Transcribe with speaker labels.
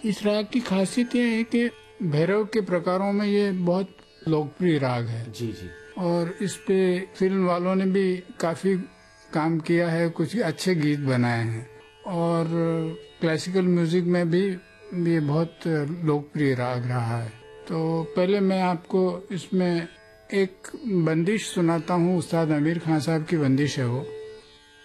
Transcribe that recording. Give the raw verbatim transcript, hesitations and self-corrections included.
Speaker 1: इस राग की खासियत ये है कि भैरव के प्रकारों में ये बहुत लोकप्रिय राग है
Speaker 2: जी जी।
Speaker 1: और इस पे फिल्म वालों ने भी काफी काम किया है, कुछ अच्छे गीत बनाए हैं और क्लासिकल म्यूजिक में भी ये बहुत लोकप्रिय राग रहा है। तो पहले मैं आपको इसमें एक बंदिश सुनाता हूँ, उस्ताद आमिर खान साहब की बंदिश है वो।